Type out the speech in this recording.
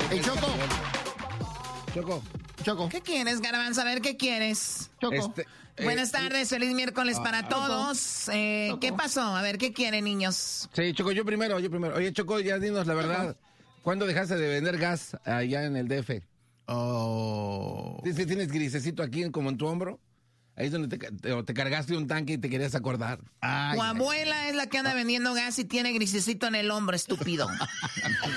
Hey, Choco. ¿Qué quieres, Garbanzo? A ver, ¿qué quieres? Choco. Buenas tardes, feliz miércoles para todos. ¿Qué pasó? A ver, ¿qué quieren, niños? Sí, Choco, yo primero. Oye, Choco, ya dinos la verdad. ¿Cuándo dejaste de vender gas allá en el DF? Oh. ¿Sí tienes grisecito aquí como en tu hombro? Ahí es donde te cargaste un tanque y te querías acordar. Tu abuela es la que anda vendiendo gas y tiene grisecito en el hombro, estúpido.